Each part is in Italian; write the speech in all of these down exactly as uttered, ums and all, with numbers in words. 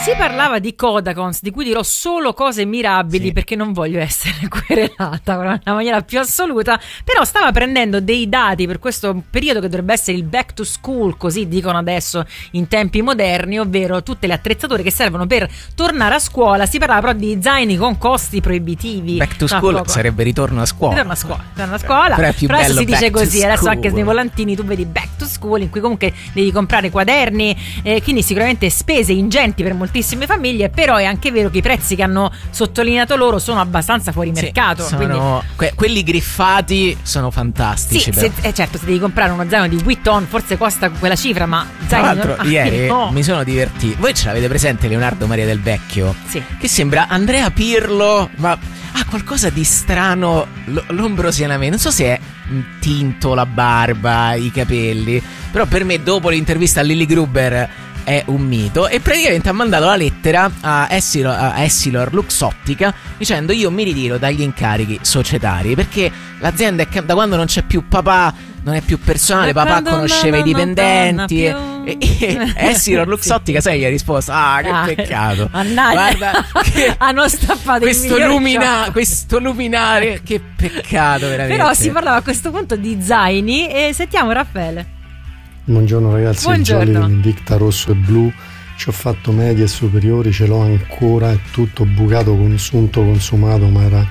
Si parlava di Kodakons, di cui dirò solo cose mirabili, sì, perché non voglio essere querelata nella maniera più assoluta, però stava prendendo dei dati per questo periodo che dovrebbe essere il back to school, così dicono adesso in tempi moderni, ovvero tutte le attrezzature che servono per tornare a scuola. Si parlava però di zaini con costi proibitivi. Back to school poco. Sarebbe ritorno a scuola. Ritorno a scuola, ritorno a scuola. Però, è più però adesso si dice così, school. Adesso anche nei volantini tu vedi back to school, in cui comunque devi comprare quaderni, eh, quindi sicuramente spese ingenti per moltissime famiglie, però è anche vero che i prezzi che hanno sottolineato loro sono abbastanza fuori sì, mercato. Sono, quindi... que- quelli griffati sono fantastici. Sì, se, eh, certo, se devi comprare uno zaino di Vuitton forse costa quella cifra, ma tra l'altro normali, ieri no. mi sono divertito. Voi ce l'avete presente Leonardo Maria Del Vecchio? Sì. Che sembra Andrea Pirlo, ma ha qualcosa di strano, l- l'ombrosianamente. Non so se è tinto la barba, i capelli, però per me dopo l'intervista a Lily Gruber è un mito, e praticamente ha mandato la lettera a Essilor, a Essilor Luxottica dicendo: io mi ritiro dagli incarichi societari perché l'azienda è che da quando non c'è più papà non è più personale, e papà conosceva i dipendenti e, e, e Essilor Luxottica sì. Sai gli ha risposto: ah che ah, peccato, guarda che hanno stappato questo, lumina, questo luminare, che peccato veramente. Però si parlava a questo punto di zaini e sentiamo Raffaele. Buongiorno ragazzi, Buongiorno. il Jolly Invicta rosso e blu, ci ho fatto medie e superiori, ce l'ho ancora, è tutto bucato, consunto, consumato, ma era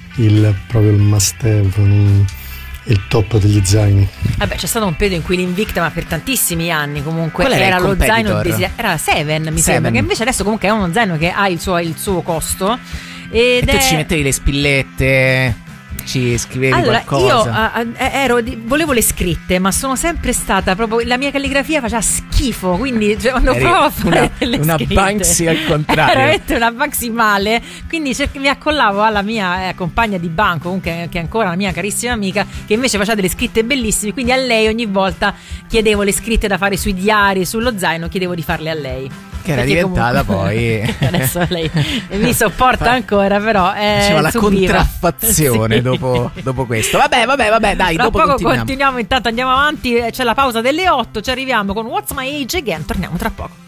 il proprio il must have, non, il top degli zaini. Vabbè, c'è stato un periodo in cui l'Invicta, ma per tantissimi anni comunque era, era lo zaino desi- era Seven, mi Seven. sembra, che invece adesso comunque è uno zaino che ha il suo, il suo costo ed e tu è... ci mettevi le spillette, ci scrivevi allora, qualcosa. Io uh, ero di, volevo le scritte, ma sono sempre stata proprio, la mia calligrafia faceva schifo, quindi cioè, quando provo a fare una, delle una scritte, Banksy al contrario, veramente una Banksy male, quindi cerc- mi accollavo alla mia eh, compagna di banco, comunque che è ancora una mia carissima amica, che invece faceva delle scritte bellissime, quindi a lei ogni volta chiedevo le scritte da fare sui diari, sullo zaino, chiedevo di farle a lei. Che era perché diventata comunque, poi adesso lei mi sopporta ancora, però eh, faceva la subiva. contraffazione Sì. dopo, dopo questo. Vabbè, vabbè, vabbè, dai, Tra dopo poco continuiamo. continuiamo, intanto andiamo avanti, c'è la pausa delle otto, ci arriviamo con What's My Age Again, torniamo tra poco.